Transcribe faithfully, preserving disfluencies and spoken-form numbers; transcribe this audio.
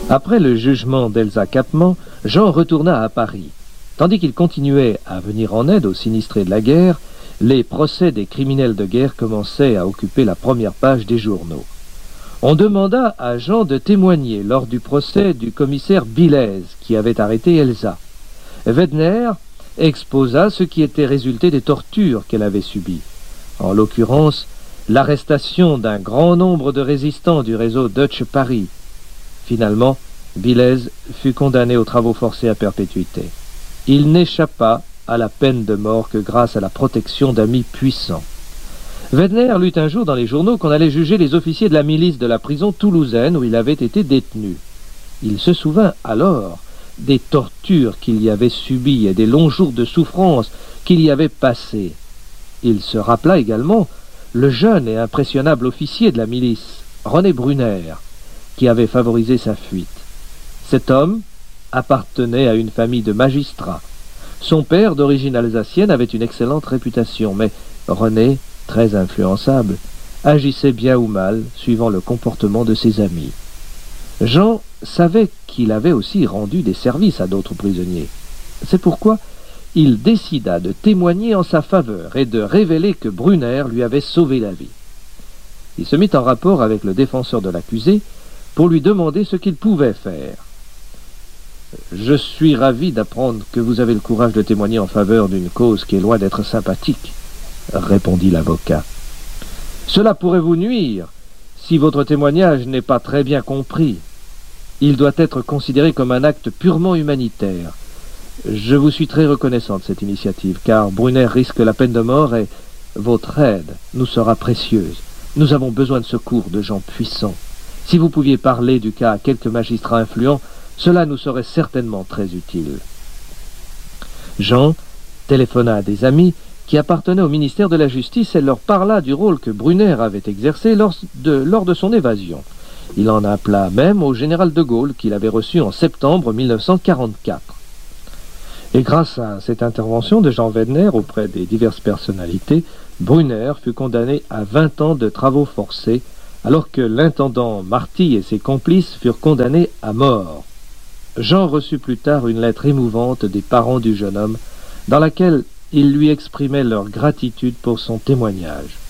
Après le jugement d'Elsa Capman, Jean retourna à Paris. Tandis qu'il continuait à venir en aide aux sinistrés de la guerre, les procès des criminels de guerre commençaient à occuper la première page des journaux. On demanda à Jean de témoigner lors du procès du commissaire Billez, qui avait arrêté Elsa. Wedner exposa ce qui était résulté des tortures qu'elle avait subies. En l'occurrence, l'arrestation d'un grand nombre de résistants du réseau Dutch Paris. Finalement, Billez fut condamné aux travaux forcés à perpétuité. Il n'échappa à la peine de mort que grâce à la protection d'amis puissants. Wedner lut un jour dans les journaux qu'on allait juger les officiers de la milice de la prison toulousaine où il avait été détenu. Il se souvint alors des tortures qu'il y avait subies et des longs jours de souffrance qu'il y avait passés. Il se rappela également le jeune et impressionnable officier de la milice, René Brunner, qui avait favorisé sa fuite. Cet homme appartenait à une famille de magistrats. Son père, d'origine alsacienne, avait une excellente réputation, mais René, très influençable, agissait bien ou mal, suivant le comportement de ses amis. Jean savait qu'il avait aussi rendu des services à d'autres prisonniers. C'est pourquoi il décida de témoigner en sa faveur et de révéler que Brunner lui avait sauvé la vie. Il se mit en rapport avec le défenseur de l'accusé pour lui demander ce qu'il pouvait faire. « Je suis ravi d'apprendre que vous avez le courage de témoigner en faveur d'une cause qui est loin d'être sympathique, » répondit l'avocat. « Cela pourrait vous nuire si votre témoignage n'est pas très bien compris. Il doit être considéré comme un acte purement humanitaire. Je vous suis très reconnaissant de cette initiative, car Brunner risque la peine de mort et votre aide nous sera précieuse. Nous avons besoin de secours de gens puissants. Si vous pouviez parler du cas à quelques magistrats influents, cela nous serait certainement très utile. » Jean téléphona à des amis qui appartenaient au ministère de la Justice et leur parla du rôle que Brunner avait exercé lors de, lors de son évasion. Il en appela même au général de Gaulle qu'il avait reçu en septembre mille neuf cent quarante-quatre. Et grâce à cette intervention de Jean Wedner auprès des diverses personnalités, Brunner fut condamné à vingt ans de travaux forcés, alors que l'intendant Marty et ses complices furent condamnés à mort. Jean reçut plus tard une lettre émouvante des parents du jeune homme, dans laquelle ils lui exprimaient leur gratitude pour son témoignage.